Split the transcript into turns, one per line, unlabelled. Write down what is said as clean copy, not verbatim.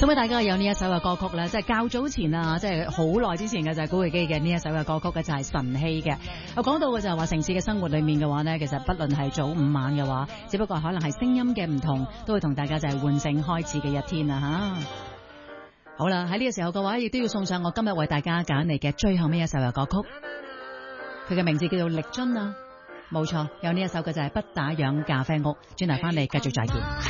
送俾大家有呢一首嘅歌曲咧，即係較早前啊，即係好耐之前嘅就係古巨基嘅呢一首嘅歌曲嘅就係晨曦嘅。我講到嘅就係話城市嘅生活裏面嘅話呢，其實不論係早午晚嘅話，只不過可能係聲音嘅唔同，都會同大家就係喚醒開始嘅一天啊吓。好啦，喺呢個時候嘅話，亦都要送上我今日為大家揀嚟嘅最後尾一首嘅歌曲，佢嘅名字叫做力樽啊，冇錯，有呢一首嘅就係不打烊咖啡屋。轉頭翻嚟繼續再見。